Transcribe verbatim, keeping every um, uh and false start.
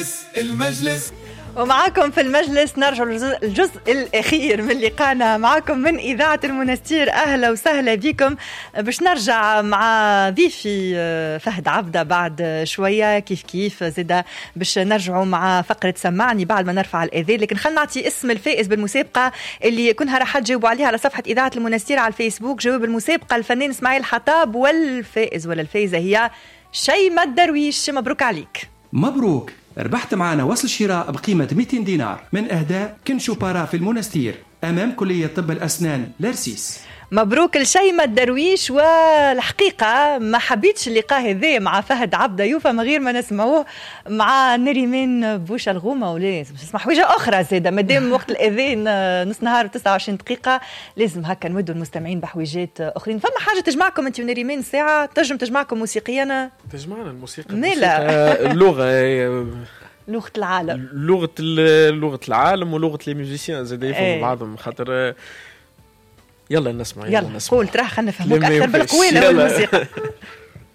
المجلس. ومعاكم في المجلس نرجع الجزء الأخير من لقاءنا معاكم من إذاعة المنستير. أهلا وسهلا بكم. باش نرجع مع ضيفي فهد عبدة بعد شوية كيف كيف زيدا باش نرجعوا مع فقرة سمعني بعد ما نرفع الأذان. لكن خلنا نعطي اسم الفائز بالمسابقة اللي كنها راح تجاوبوا عليها على صفحة إذاعة المنستير على الفيسبوك. جواب المسابقة الفنان اسماعيل حطاب، والفائز ولا الفائزة هي شيماء الدرويش. مبروك عليك. مبروك، ربحت معنا وصل شراء بقيمة مئتين دينار من أهداء كنشو بارا في المنستير أمام كلية طب الأسنان لارسيس. مبروك لشيماء الدرويش. والحقيقة ما حبيتش اللقاء هذا مع فهد عبدة يوفى من غير ما نسمعوه مع نريمان بوش الغومة، ولازم نسمع حويجة أخرى زيادة مادام وقت الأذان نص نهار وتسعة وعشرين دقيقة، لازم هكا نودوا المستمعين بحويجات أخرين. فما حاجة تجمعكم أنت ونريمان ساعة تنجم تجمعكم موسيقيا؟ تجمعنا الموسيقى ميلا اللغة لغة العالم، لغة لغة العالم ولغة لي ميوزيسيان زاد يفهموا بعضهم خاطر. يلا نسمع يلا, يلا نسمع. قول تراه خلينا نفهموك أكثر بالقوالة والموسيقى.